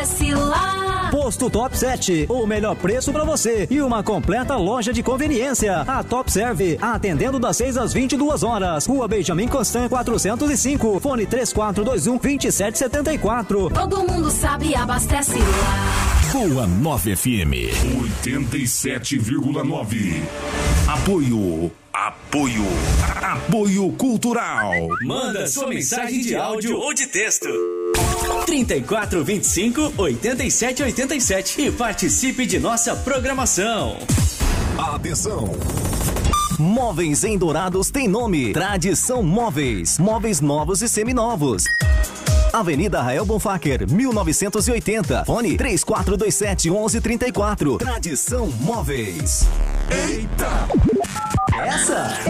Abastece lá. Posto Top 7, o melhor preço para você e uma completa loja de conveniência. A Top Serve, atendendo das 6 às 22 horas. Rua Benjamin Constant 405, fone 3421-2774. Todo mundo sabe, abastece lá. Boa 9 FM 87,9. Apoio cultural. Manda sua mensagem de áudio ou de texto. 3425-8787 e participe de nossa programação. Atenção! Móveis em Dourados tem nome. Tradição Móveis. Móveis novos e seminovos. Avenida Rael Bonfacker, 1980. Fone 3427-1134. Tradição Móveis. Eita! Essa